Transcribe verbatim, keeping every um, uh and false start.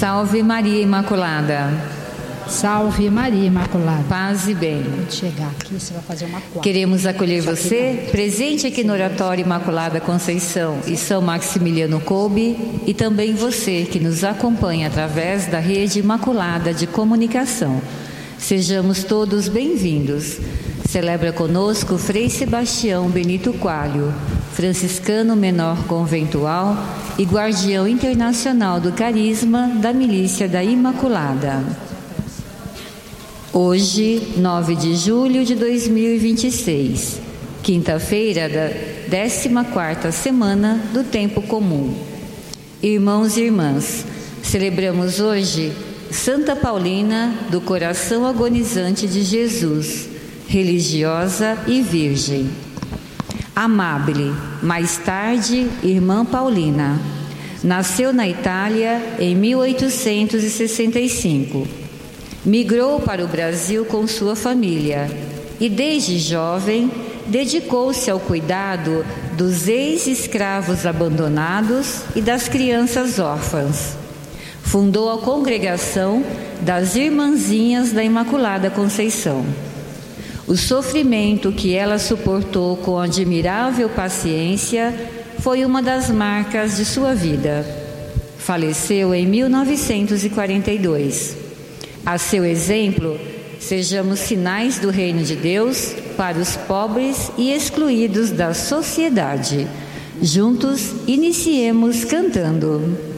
Salve Maria Imaculada. Salve Maria Imaculada. Paz e bem. Quando chegar aqui, você vai fazer uma quarta. Queremos acolher você, presente aqui no Oratório Imaculada Conceição e São Maximiliano Kolbe, e também você que nos acompanha através da Rede Imaculada de Comunicação. Sejamos todos bem-vindos. Celebra conosco Frei Sebastião Benito Coalho, franciscano menor conventual e guardião internacional do carisma da Milícia da Imaculada. Hoje, nove de julho de dois mil e vinte e seis, quinta-feira da décima quarta semana do Tempo Comum. Irmãos e irmãs, celebramos hoje Santa Paulina do Coração Agonizante de Jesus, religiosa e virgem. Amabile, mais tarde, irmã Paulina, nasceu na Itália em mil oitocentos e sessenta e cinco. Migrou para o Brasil com sua família e, desde jovem, dedicou-se ao cuidado dos ex-escravos abandonados e das crianças órfãs. Fundou a congregação das Irmãzinhas da Imaculada Conceição. O sofrimento que ela suportou com admirável paciência foi uma das marcas de sua vida. Faleceu em mil novecentos e quarenta e dois. A seu exemplo, sejamos sinais do reino de Deus para os pobres e excluídos da sociedade. Juntos, iniciemos cantando.